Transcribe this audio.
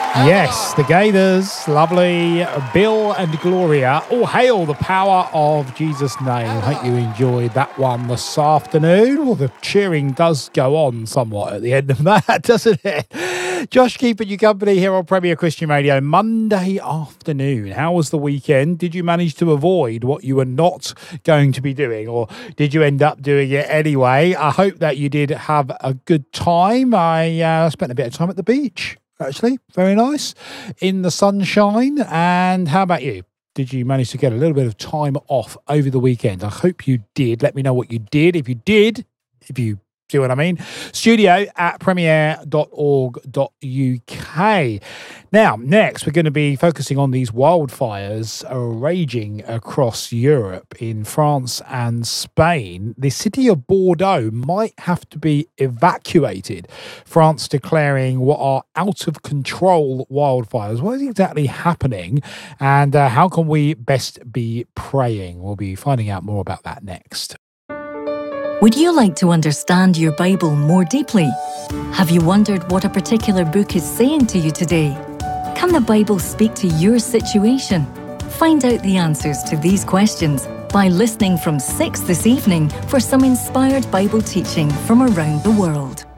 Yes, the Gators, lovely Bill and Gloria. All hail the power of Jesus' name. Hope you enjoyed that one this afternoon. Well, the cheering does go on somewhat at the end of that, doesn't it? Josh keeping you company here on Premier Christian Radio Monday afternoon. How was the weekend? Did you manage to avoid what you were not going to be doing, or did you end up doing it anyway? I hope that you did have a good time. I spent a bit of time at the beach. Actually, very nice in the sunshine. And how about you? Did you manage to get a little bit of time off over the weekend? I hope you did. Let me know what you did. If you see what I mean, studio@premier.org.uk. Now, next, we're going to be focusing on these wildfires raging across Europe in France and Spain. The city of Bordeaux might have to be evacuated. France declaring what are out-of-control wildfires. What is exactly happening, and how can we best be praying? We'll be finding out more about that next. Would you like to understand your Bible more deeply? Have you wondered what a particular book is saying to you today? Can the Bible speak to your situation? Find out the answers to these questions by listening from 6 this evening for some inspired Bible teaching from around the world.